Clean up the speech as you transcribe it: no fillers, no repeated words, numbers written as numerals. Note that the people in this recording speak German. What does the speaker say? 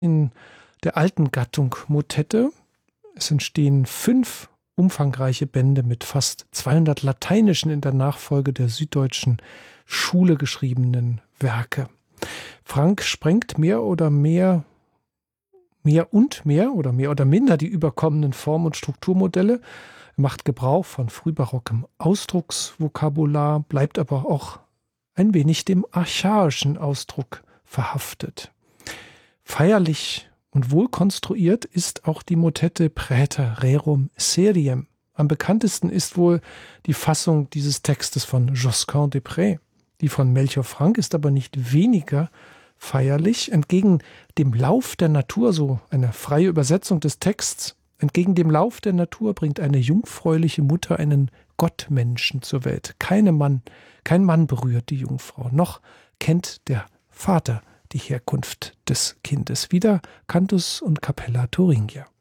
in der alten Gattung Motette. Es entstehen 5 umfangreiche Bände mit fast 200 lateinischen, in der Nachfolge der Süddeutschen Schule geschriebenen Werke. Frank sprengt mehr oder minder die überkommenen Form- und Strukturmodelle, macht Gebrauch von frühbarockem Ausdrucksvokabular, bleibt aber auch ein wenig dem archaischen Ausdruck verhaftet. Feierlich und wohlkonstruiert ist auch die Motette Praeter rerum seriem. Am bekanntesten ist wohl die Fassung dieses Textes von Josquin des Près. Die von Melchior Frank ist aber nicht weniger feierlich. Entgegen dem Lauf der Natur, so eine freie Übersetzung des Texts, entgegen dem Lauf der Natur bringt eine jungfräuliche Mutter einen Gottmenschen zur Welt. Kein Mann berührt die Jungfrau, noch kennt der Vater die Herkunft des Kindes. Wieder Cantus und Capella Thuringia.